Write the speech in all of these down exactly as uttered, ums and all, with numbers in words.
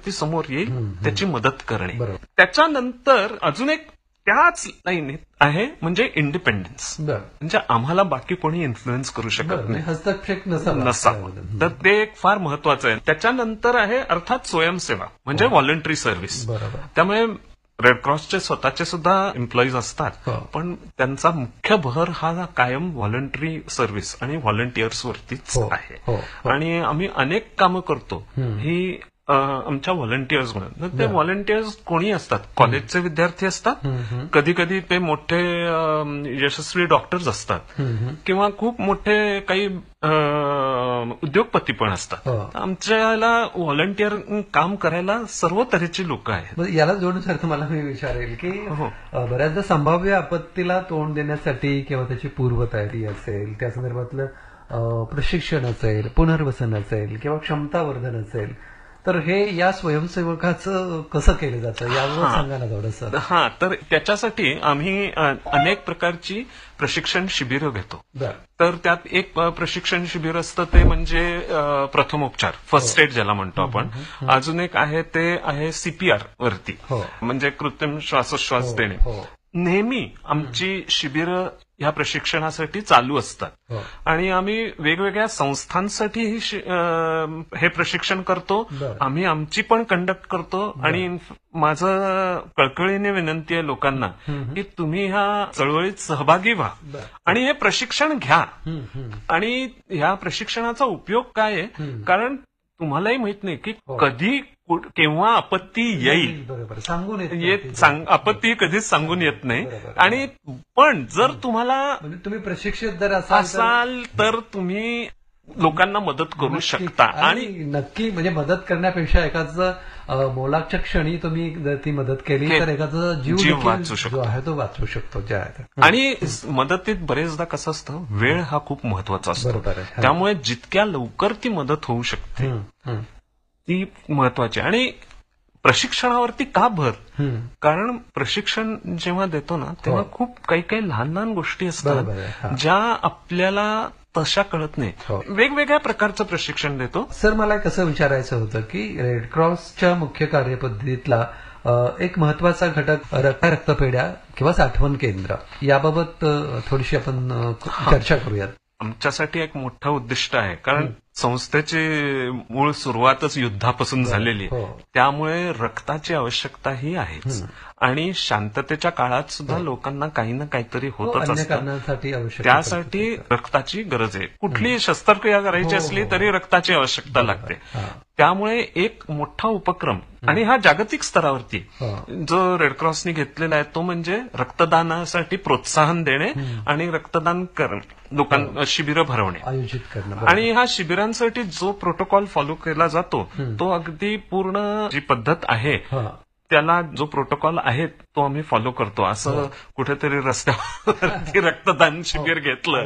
व्यक्ती समोर येईल हम्म. त्याची मदत करणे. बरोबर. त्याच्यानंतर अजून एक त्याच लाईनीत आहे म्हणजे इंडिपेंडन्स. बरं. म्हणजे आम्हाला बाकी कोणी इन्फ्लुएन्स करू शकत बरं, नाही, म्हणजे हस्तक्षेप नसावा. नसावा. तर ते एक फार महत्वाचं आहे. त्याच्यानंतर आहे अर्थात स्वयंसेवा म्हणजे व्हॉलंटरी सर्व्हिस. बरोबर. त्यामुळे रेडक्रॉसचे स्वतःचे सुद्धा एम्प्लॉईज असतात, हो. पण त्यांचा मुख्य भर हा कायम व्हॉलंटरी सर्व्हिस आणि व्हॉलंटियर्स वरतीच हो, आहे. हो, हो. आणि आम्ही अनेक कामं करतो हम्म. ही अ, आमच्या व्हॉलंटियर्स म्हणून. ते बरं. व्हॉलंटियर्स कोणी असतात, कॉलेजचे विद्यार्थी असतात, हम्म, हम्म. कधी कधी ते मोठे अ, यशस्वी डॉक्टर्स असतात, हम्म, हम्म. किंवा खूप मोठे काही अ, उद्योगपती पण असतात. हो. आमच्याला व्हॉलंटियर काम करायला सर्व तऱ्हेची लोक आहेत. मग याला जोडून सर तुम्हाला मी विचारेल की हो. अ, बऱ्याचदा संभाव्य आपत्तीला तोंड देण्यासाठी किंवा त्याची पूर्वतयारी असेल, त्या संदर्भातलं अ, प्रशिक्षण असेल, पुनर्वसन असेल किंवा क्षमतावर्धन असेल, तर हे या स्वयंसेवकाचं कसं केलं जातं यावर हा. सांगा ना थोडंसं. हा, तर त्याच्यासाठी आम्ही अ, अनेक प्रकारची प्रशिक्षण शिबिरं घेतो. बरं. तर त्यात एक अ, प्रशिक्षण शिबिर असतं ते म्हणजे अ, प्रथमोपचार, फर्स्ट एड ज्याला म्हणतो आपण. अजून एक आहे ते आहे सीपीआर वरती, हो. म्हणजे कृत्रिम श्वासोश्वास हो, देणे. हो. नेहमी आमची शिबिरं ह्या प्रशिक्षणासाठी चालू असतात. हो. आणि आम्ही वेगवेगळ्या संस्थांसाठी ही शि- अ, हे प्रशिक्षण करतो. बरं. आम्ही आमची पण कंडक्ट करतो. आणि माझं कळकळीने विनंती आहे लोकांना हम्म. की तुम्ही ह्या चळवळीत सहभागी व्हा बरं. आणि हे प्रशिक्षण घ्या. हम्म, हम्म. आणि ह्या प्रशिक्षणाचा उपयोग काय आहे, हम्म. कारण तुम्हालाही माहित नाही की हो. कधी कुठ- केव्हा आपत्ती येईल. बरोबर, सांगून येत येत नाही. सांग आपत्ती कधीच सांगून येत नाही. बरोबर. आणि पण जर तुम्हाला म्हणजे तुम्ही प्रशिक्षित जर असाल तर- असाल तर तुम्ही लोकांना मदत करू नक्की. शकता. आणि नक्की म्हणजे मदत करण्यापेक्षा एखादं अ, मोलाच्या क्षणी तुम्ही जर ती मदत केली के- तर एखादा जीव जीव देखील वाचू शकतो. जो आहे तो वाचू शकतो. जे आहे ते. आणि मदतीत बरेचदा कसं असतं, वेळ हा खूप महत्वाचा असतो. बरोबर आहे. हा. त्यामुळे जितक्या लवकर ती मदत होऊ शकते हम्म, हम्म, ती महत्वाची. आणि प्रशिक्षणावरती का भर, हम्म. कारण प्रशिक्षण जेव्हा देतो ना तेव्हा हो. खूप काही काही लहान लहान गोष्टी बरोबर आहे. असतात हा. ज्या आपल्याला तशा कळत नाही. हो. वेगवेगळ्या प्रकारचं प्रशिक्षण देतो. सर मला कसं विचारायचं होतं की रेडक्रॉसच्या मुख्य कार्यपद्धतीतला अ, एक महत्वाचा घटक रक्त रक्तपेढ्या किंवा साठवण केंद्र याबाबत अ, थोडीशी आपण अ, चर्चा करूयात. आमच्यासाठी एक मोठं उद्दिष्ट आहे, कारण संस्थेची मूळ सुरुवातच युद्धापासून झालेली आहे. हो. त्यामुळे रक्ताची आवश्यकता ही आहेच. आणि शांततेच्या काळात सुद्धा लोकांना काही ना काहीतरी हो, होतच अन्य असतं. कारणांसाठी आवश्यक त्यासाठी रक्ताची गरज आहे. कुठलीही शस्त्रक्रिया करायची हो, असली हो. तरी रक्ताची आवश्यकता लागते. हा. त्यामुळे एक मोठा उपक्रम, आणि हा जागतिक स्तरावरती हो. जो रेडक्रॉसने घेतलेला आहे तो म्हणजे रक्तदानासाठी प्रोत्साहन देणे आणि रक्तदान करणे, लोकांना शिबिरं भरवणे. आयोजित करणं. आणि ह्या शिबिरांसाठी जो प्रोटोकॉल फॉलो केला जातो तो अगदी पूर्ण जी पद्धत आहे हा. त्याला जो प्रोटोकॉल आहे तो आम्ही फॉलो करतो. असं कुठेतरी रस्त्यावरती रक्तदान शिबिर घेतलं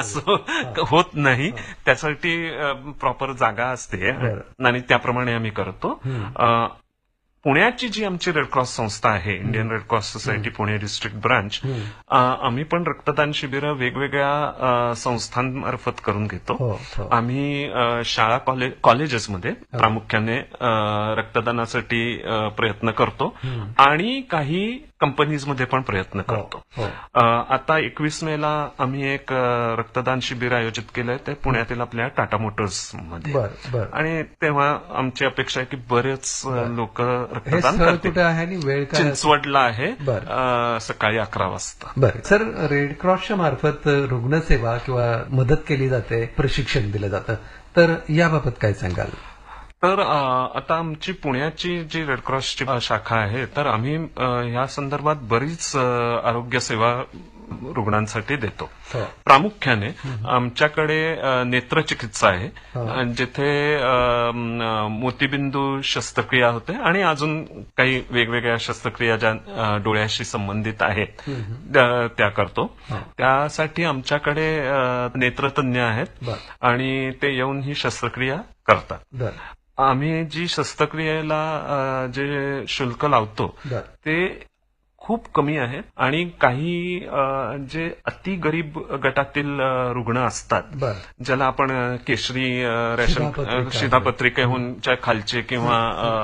असं होत नाही. त्यासाठी प्रॉपर जागा असते आणि त्याप्रमाणे आम्ही करतो. अ, पुण्याची जी आमची रेडक्रॉस संस्था आहे, Indian Red Cross society Pune district branch, अ, आम्ही पण रक्तदान शिबिरं वेगवेगळ्या अ, संस्थांमार्फत करून घेतो. हो, हो. आम्ही अ, शाळा कॉलेज कॉलेजेसमध्ये प्रामुख्याने अ, रक्तदानासाठी अ, प्रयत्न करतो आणि काही कंपनीजमध्ये पण प्रयत्न करतो. हो. अ, आता एकवीस मेला आम्ही एक अ, रक्तदान शिबिर आयोजित केलंय ते पुण्यातील आपल्या टाटा मोटर्स मध्ये. बर बर. आणि तेव्हा आमची अपेक्षा आहे की बरेच लोक हे रक्तदान स्थळ करतील. कुठे आहे आणि वेळ काय? चिंचवडला आहे, बरं. अ, सकाळी अकरा वाजता. बरं. सर रेडक्रॉसच्या मार्फत रुग्णसेवा किंवा मदत केली जाते, प्रशिक्षण दिलं जातं, तर याबाबत काय सांगाल? तर अ, आता आमची पुण्याची जी रेडक्रॉसची अ, शाखा आहे तर आम्ही अ, या संदर्भात बरीच अ, आरोग्य सेवा रुग्णांसाठी देतो. हो. प्रामुख्याने आमच्याकडे अ, नेत्रचिकित्सा आहे, हो. अ, जिथे अ, म, मोतीबिंदू शस्त्रक्रिया होते आणि अजून काही वेगवेगळ्या शस्त्रक्रिया ज्या अ, डोळ्याशी संबंधित आहेत त्या- त्या करतो. त्यासाठी आमच्याकडे अ, नेत्रतज्ञ आहेत बरं. आणि ते येऊन ही शस्त्रक्रिया करतात. बरं. आम्ही जी शस्त्रक्रियेला अ, जे शुल्क लावतो बरं. ते खूप कमी आहेत आणि काही अ, जे अति गरीब गटातील अ, रुग्ण असतात, बर ज्याला आपण अ, केशरी अ, रेशन शिधापत्रिका. अ, शिधापत्रिकेहून च्या खालचे किंवा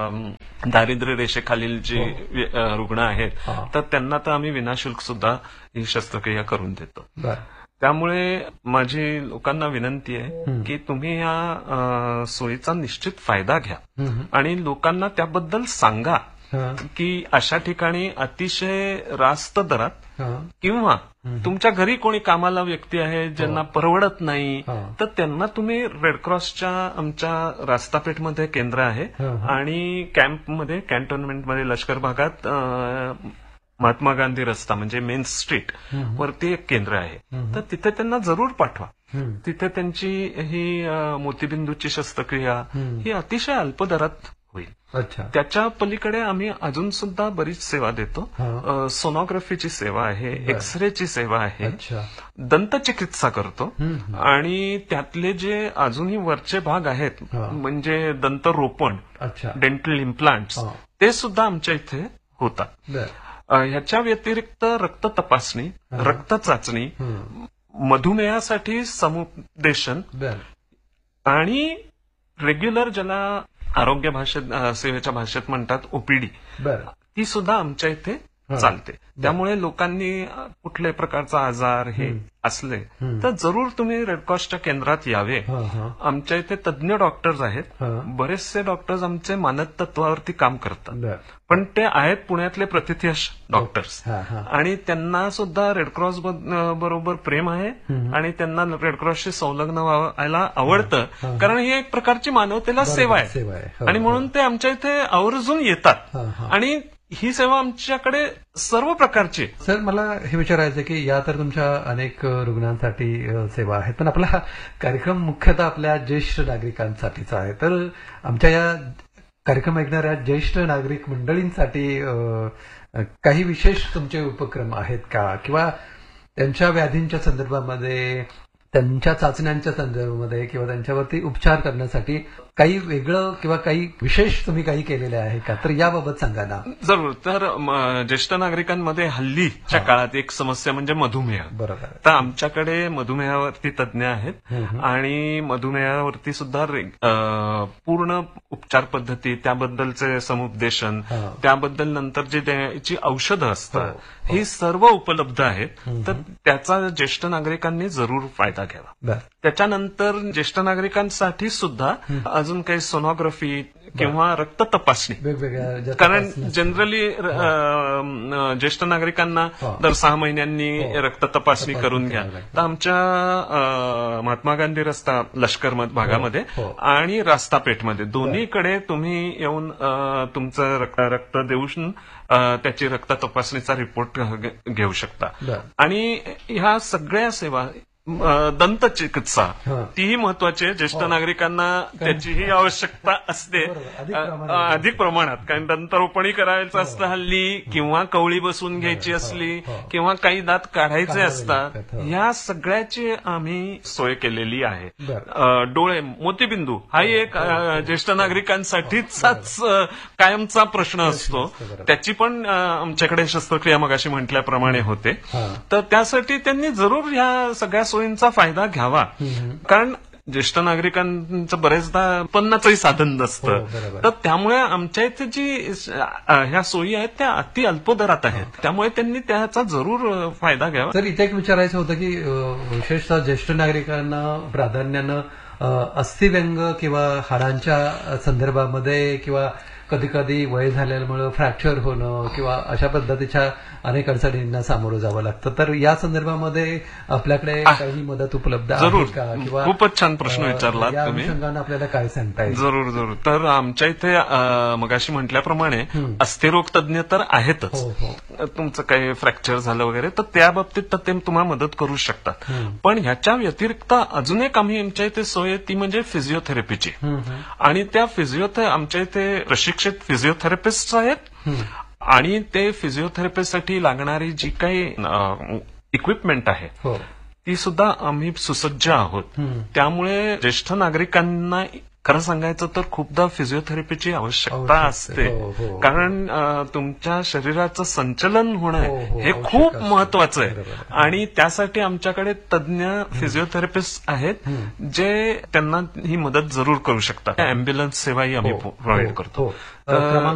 अ, दारिद्र्य रेषेखालील जे व्य- अ, रुग्ण आहेत, हा. तर त्यांना तर आम्ही विनाशुल्क सुद्धा ही शस्त्रक्रिया करून देतो. बर त्यामुळे माझी लोकांना विनंती आहे हम्म. की तुम्ही या अ, सोयीचा निश्चित फायदा घ्या हम्म. आणि लोकांना त्याबद्दल सांगा हा. की अशा ठिकाणी अतिशय रास्त दरात हा. किंवा तुमच्या घरी कोणी कामाला व्यक्ती आहे ज्यांना परवडत नाही, हा. तर त्यांना तुम्ही रेडक्रॉसच्या आमच्या रास्तापेठमध्ये केंद्र आहे हा, हा. आणि कॅम्पमध्ये कॅन्टोन्मेंटमध्ये लष्कर भागात अ, महात्मा गांधी रस्ता म्हणजे मेन स्ट्रीट वरती एक केंद्र आहे, तर तिथे त्यांना जरूर पाठवा. हम्म. तिथे त्यांची ही अ, मोतीबिंदूची शस्त्रक्रिया ही अतिशय अल्प दरात होईल. अच्छा. त्याच्या पलीकडे आम्ही अजून सुद्धा बरीच सेवा देतो. हा. अ, सोनोग्राफीची सेवा आहे, एक्सरेची सेवा आहे, अच्छा. दंतचिकित्सा करतो हम्म. आणि त्यातले जे अजूनही वरचे भाग आहेत हा. म्हणजे दंतरोपण, अच्छा. डेंटल इम्प्लांट्स, हा. ते सुद्धा आमच्या इथे होतात. बर अ, ह्याच्या व्यतिरिक्त रक्त तपासणी, रक्त चाचणी, हम्म. मधुमेहासाठी समुपदेशन बर आणि रेग्युलर ज्याला आरोग्य भाषेत अ, सेवेच्या भाषेत म्हणतात ओपीडी, बर ती सुद्धा आमच्या इथे हा. चालते. त्यामुळे लोकांनी अ, कुठल्याही प्रकारचा आजार हे असले हम्म. तर जरूर तुम्ही रेडक्रॉसच्या केंद्रात यावे. हा. हा. आमच्या इथे तज्ज्ञ डॉक्टर्स आहेत. हा. बरेचसे डॉक्टर्स आमचे मानद तत्वावरती काम करतात, बर पण ते आहेत पुण्यातले प्रतिथयश डॉक्टर्स हा. हा. आणि त्यांना सुद्धा रेडक्रॉस बरोबर प्रेम आहे आणि त्यांना रेडक्रॉसशी संलग्न व्हायला आवडतं, कारण ही एक प्रकारची मानवतेला सेवा आहे सेवा आहे. हो, आणि म्हणून ते आमच्या इथे आवर्जून येतात. हा. हा. आणि ही सेवा आमच्याकडे सर्व प्रकारची आहे. सर, मला हे विचारायचं की या तर तुमच्या अनेक अ, रुग्णांसाठी अ, सेवा आहेत, पण आपला हा कार्यक्रम मुख्यतः आपल्या ज्येष्ठ नागरिकांसाठीचा आहे. तर आमच्या या कार्यक्रम ऐकणाऱ्या ज्येष्ठ नागरिक मंडळींसाठी अ, अ, काही विशेष तुमचे उपक्रम आहेत का, किंवा त्यांच्या व्याधींच्या संदर्भामध्ये, त्यांच्या चाचण्यांच्या संदर्भामध्ये किंवा त्यांच्यावरती उपचार करण्यासाठी काही वेगळं किंवा काही विशेष तुम्ही काही केलेले आहे का, तर याबाबत सांगा ना. जरूर. तर म, ज्येष्ठ नागरिकांमध्ये हल्लीच्या काळात एक समस्या म्हणजे मधुमेह. बरोबर आहे. तर आमच्याकडे मधुमेहावरती तज्ज्ञ आहेत हम्म. आणि मधुमेहावरती सुद्धा रे- अ, पूर्ण उपचार पद्धती, त्याबद्दलचे समुपदेशन, हा. त्याबद्दल नंतर जे त्याची औषधं असतात, हो, ही सर्व उपलब्ध आहेत. तर त्याचा ज्येष्ठ नागरिकांनी जरूर फायदा घ्यावा. बर त्याच्यानंतर ज्येष्ठ नागरिकांसाठी सुद्धा अजून काही सोनोग्राफी किंवा रक्त तपासणी, वेगवेगळ्या ज्या कारण तपासण्या- जनरली ज्येष्ठ नागरिकांना हा. दर सहा महिन्यांनी हो. रक्त तपासणी करून घ्या. करावी लागते. तर आमच्या अ, महात्मा गांधी रस्ता लष्कर मध- भागामध्ये हो, हो. आणि रास्तापेठमध्ये दोन्हीकडे तुम्ही येऊन अ, तुमचं रक्त रक्त देऊन अ, त्याची रक्त तपासणीचा रिपोर्ट घे- घेऊ शकता. बर. आणि ह्या सगळ्या सेवा, अ, दंतचिकित्सा, हा. तीही महत्वाची आहे. ज्येष्ठ नागरिकांना त्याचीही आवश्यकता असते बरोबर. अधिक अ, प्रमाणात. अ, अधिक प्रमाणात, कारण दंतरोपणी करायचं असतं हल्ली, किंवा कवळी बसून घ्यायची असली, हो. किंवा काही दात काढायचे काढावे असतात, लागतात, हो. ह्या सगळ्याची आम्ही सोय केलेली आहे. बर. अ, डोळे, मोतीबिंदू हाही एक अ, ज्येष्ठ नागरिकांसाठीचाच अ, कायमचा प्रश्न असतो. बरोबर. त्याची पण अ, आमच्याकडे शस्त्रक्रिया मगाशी म्हटल्याप्रमाणे होते. हा. तर त्यासाठी त्यांनी जरूर ह्या सगळ्या सोयींचा फायदा घ्यावा, कारण ज्येष्ठ नागरिकांचं बरेचदा उत्पन्नाचंही साधन हो, नसतं. बरोबर. तर त्यामुळे आमच्या इथे जी अ, ह्या सोयी आहेत त्या अति अल्प दरात आहेत. त्यामुळे त्यांनी त्याचा जरूर अ, फायदा घ्यावा. तर इथे एक विचारायचं होतं की अ, विशेषतः ज्येष्ठ नागरिकांना प्राधान्यानं अ, अस्थिव्यंग किंवा हाडांच्या संदर्भामध्ये, किंवा कधी कधी वय झाल्यामुळे फ्रॅक्चर होणं किंवा अशा पद्धतीच्या अनेक अडचणींना सामोरं जावं लागतं, तर या संदर्भामध्ये आपल्याकडे काही मदत उपलब्ध आहे जरूर. का, किंवा खूपच छान प्रश्न अ, विचारलात या तुम्ही. अनुषंगानं आपल्याला काय सांगता येईल. जरूर जरूर. तर आमच्या इथे अ, मगाशी म्हटल्याप्रमाणे अस्थिरोग तज्ज्ञ तर आहेतच. हो हो तुमचं काही फ्रॅक्चर झालं वगैरे तर त्या बाबतीत तर ते तुम्हाला मदत करू शकतात. पण ह्याच्या व्यतिरिक्त अजून एक आम्ही आमच्या इथे सोय आहे, ती म्हणजे फिजिओथेरपीची. हम्म, हम्म. आणि त्या फिजिओथे आमच्या इथे प्रशिक्षित फिजिओथेरपिस्ट आहेत आणि ते फिजिओथेरपीसाठी लागणारी जी काही इक्विपमेंट आहे हो ती सुद्धा आम्ही सुसज्ज आहोत. हम्म. त्यामुळे ज्येष्ठ नागरिकांना खरं सांगायचं तर खूपदा फिजिओथेरपीची आवश्यकता आवश्यकता, असते हो, हो. कारण अ, तुमच्या शरीराचं संचलन होणं हो, हो, हे आवश्यक खूप असतं. महत्वाचं आहे बरोबर आहे. आणि त्यासाठी आमच्याकडे तज्ज्ञ फिजिओथेरपिस्ट आहेत जे त्यांना ही मदत जरूर करू शकतात. अँब्युलन्स सेवाही आम्ही हो, प्रोव्हाइड हो, करतो. हो. अ, क्रमांक